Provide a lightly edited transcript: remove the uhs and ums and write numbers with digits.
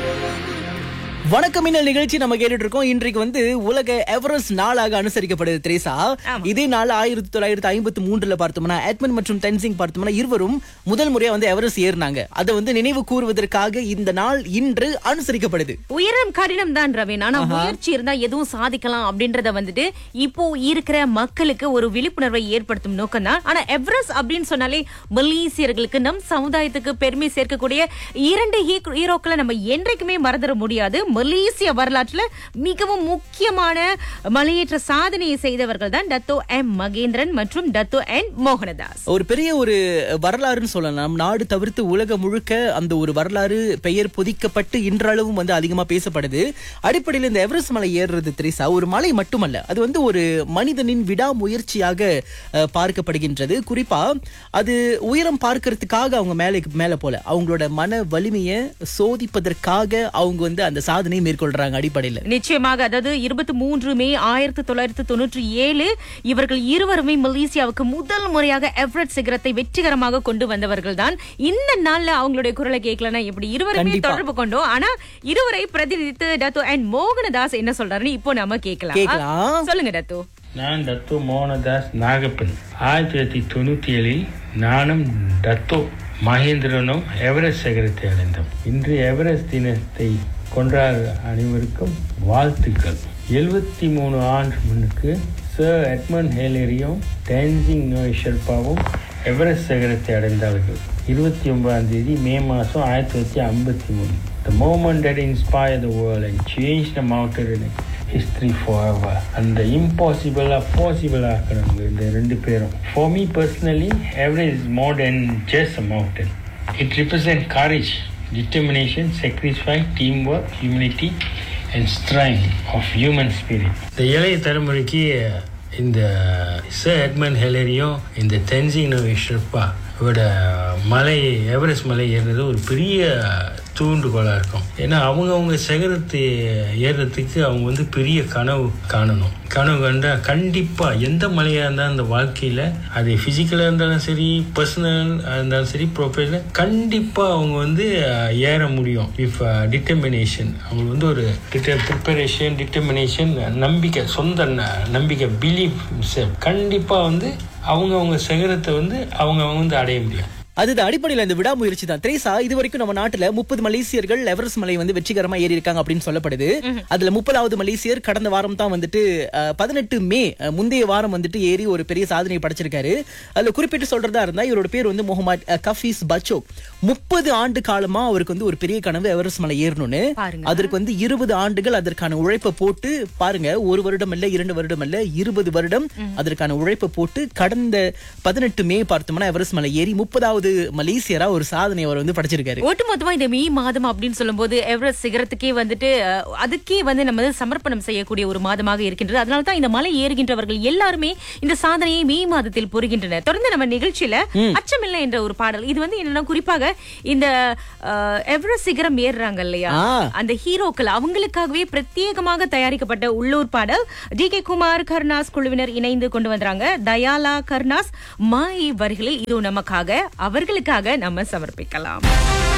வணக்கம் நிகழ்ச்சி நம்ம கேட்டுட்டு இருக்கோம். இன்றைக்கு வந்து உலக எவரெஸ்ட் நாளாக அனுசரிக்கப்படுது திரேசா. இதே நாள் 1953 பார்த்தோம்னா எட்மண்ட் மற்றும் தென்சிங் பார்த்தோம்னா இருவரும் முதல் முறையா வந்து எவரெஸ்ட் ஏறினாங்க. அதை வந்து நினைவு கூறுவதற்காக இந்த நாள் இன்று அனுசரிக்கப்படுது. உயரம் கடினம் தான் ரவீன், ஆனா முயற்சி இருந்தா எதுவும் சாதிக்கலாம் அப்படின்றத வந்துட்டு இப்போ இருக்கிற மக்களுக்கு ஒரு விழிப்புணர்வை ஏற்படுத்தும் நோக்கம் தான். ஆனா எவரெஸ்ட் அப்படின்னு சொன்னாலே மலேசியர்களுக்கு நம் சமுதாயத்துக்கு பெருமை சேர்க்கக்கூடிய இரண்டு ஹீரோக்களை நம்ம என்றைக்குமே மறந்துட முடியாது. மலேசிய வரலாற்றுல மிகவும் முக்கியமான மலையேற்ற சாதனையை செய்தவர்கள் தான் டத்தோ எம் மகேந்திரன் மற்றும் டத்தோ என் மோகனதாஸ். ஒரு பெரிய ஒரு வரலாறுன்னு சொல்லலாம். நாடு தவிர்த்து உலகம் முழுக்க அந்த ஒரு வரலாறு பெயர் பொதிக்கப்பட்டு இன்றளவும் வந்து அதிகமா பேசப்படுது. அடிப்படையில் இந்த எவரெஸ்ட் மலை ஏறுறது திரேசா ஒரு மலை மட்டுமல்ல, அது வந்து ஒரு மனிதனின் விடாமுயற்சியாக பார்க்கப்படுகின்றது. குறிப்பா அது உயரம் பார்க்கறதுக்காக அவங்க மேல போல அவங்களோட மன வலிமையை சோதிப்பதற்காக அவங்க வந்து அந்த சாதனை மேற்கொள்றாங்க. அடிப்படையில் நிச்சயமாக, அதாவது 23 மே 1997 இவர்கள் இருவருமே மலேசியாவுக்கு முதல் முறையாக எவரெஸ்ட் சிகரத்தை வெற்றிகரமாக கொண்டு வந்தவர்கள் தான். இந்த நாள்ல அவங்களுடைய குரலை கேட்கலன்னா எப்படி? இருவருமே தொடர்பு கொண்டோம். ஆனா இருவரை பிரதிநிதித்து டத்தோ என் மோகனதாஸ் என்ன சொல்றாருன்னு இப்போ நாம கேட்கலாம். சொல்லுங்க டத்தோ. நான் டத்தோ மோகனதாஸ் நாகப்பன். 1997 நானும் டத்தோ மகேந்திரனும் எவரெஸ்ட் சிகரத்தை அடைந்தோம். இன்று எவரெஸ்ட் தினத்தை கொண்டாட அனைவருக்கும் வாழ்த்துக்கள். 73 ஆண்டு முன்னுக்கு சர் எட்மண்ட் ஹிலேரியும் டென்சிங் நோய் ஷெர்பாவும் எவரெஸ்ட் சிகரத்தை அடைந்தார்கள். 29 மே மாதம் 1953. The moment that inspired the world and changed the mountain in history forever. And the impossible are possible ஆக்கறாங்க இந்த ரெண்டு பேரும். For me personally, Everest is more than just a mountain. It represents courage, determination, sacrifice, teamwork, humility and strength of human spirit. இந்த இளைய தலைமுறைக்கு இந்த sir Edmund ஹிலேரியும் இந்த தென்சிங் நோய் ஷெர்பா இவரோட மலை எவரெஸ்ட் மலை ஏறுறது ஒரு பெரிய தூண்டுகோலாக இருக்கும். ஏன்னா அவங்க சிகரத்தை ஏறுறதுக்கு அவங்க வந்து பெரிய கனவு காணணும். கனவு கண்டா கண்டிப்பாக எந்த மலையாக இருந்தாலும் அந்த வாழ்க்கையில் அது ஃபிசிக்கலாக இருந்தாலும் சரி, பர்சனல் இருந்தாலும் சரி, ப்ரொஃபஷனல் கண்டிப்பாக அவங்க வந்து ஏற முடியும். With determination. அவங்க வந்து ஒரு ப்ரிப்பரேஷன், டிட்டர்மினேஷன், நம்பிக்கை, சொந்த நம்பிக்கை, பிலீஃப் கண்டிப்பாக வந்து அவங்க சிகரத்தை வந்து அவங்க வந்து அடைய முடியும். அதுதான் அடிப்படையில் இந்த விடாமுயற்சி தான் திரேசா. இது வரைக்கும் நம்ம நாட்டுல 30 மலேசியர்கள் எவரெஸ்ட் மலை வந்து வெற்றிகரமா ஏறி இருக்காங்க அப்படின்னு சொல்லப்படுது. அதுல 30வது மலேசியர் கடந்த வாரம் தான் வந்துட்டு 18 மே முந்தைய வாரம் வந்துட்டு ஏறி ஒரு பெரிய சாதனையை படைச்சிருக்காரு. அதுல குறிப்பிட்டு சொல்றதா இருந்தா இவரோட பேர் வந்து முகமது கஃபீஸ் பச்சோ. 30 ஆண்டு காலமா அவருக்கு வந்து ஒரு பெரிய கனவு எவரெஸ்ட் மலை ஏறணும்னு. அதற்கு வந்து 20 ஆண்டுகள் அதற்கான உழைப்பை போட்டு பாருங்க. 1 வருடம் இல்ல, 2 வருடம் இல்ல, 20 வருடம் அதற்கான உழைப்பை போட்டு கடந்த 18 மே பார்த்தோம்னா எவரெஸ்ட் மலை ஏறி 30வது மலேசியரா ஒரு சாதனை அவர் வந்து படைச்சிருக்காரு. ஒட்டுமொத்தமா இந்த மே மாதம் அப்படின்னு சொல்லும் போது எவரெஸ்ட் சிகரத்துக்கே வந்துட்டு அதுக்கே வந்து நம்ம சமர்ப்பணம் செய்யக்கூடிய ஒரு மாதமாக இருக்கின்றது. அதனாலதான் இந்த மலை ஏறுகின்றவர்கள் எல்லாருமே இந்த சாதனையை மே மாதத்தில் புரிகின்றனர். தொடர்ந்து நம்ம நிகழ்ச்சியில அச்சமில்லை என்ற ஒரு பாடல். இது வந்து என்னன்னா குறிப்பாக இந்த எவரெஸ்ட் சிகரம் ஏறுறாங்க இல்லையா, அந்த ஹீரோக்கள் அவங்களுக்காகவே பிரத்யேகமாக தயாரிக்கப்பட்ட உள்ளூர் பாடல். டி.கே. குமார் கர்னாஸ் குழுவினர் இணைந்து கொண்டு வந்தாங்க. தயாலா கர்னாஸ் மாய் வரிகளில் இது நமக்காக அவர்களுக்காக நம்ம சமர்ப்பிக்கலாம்.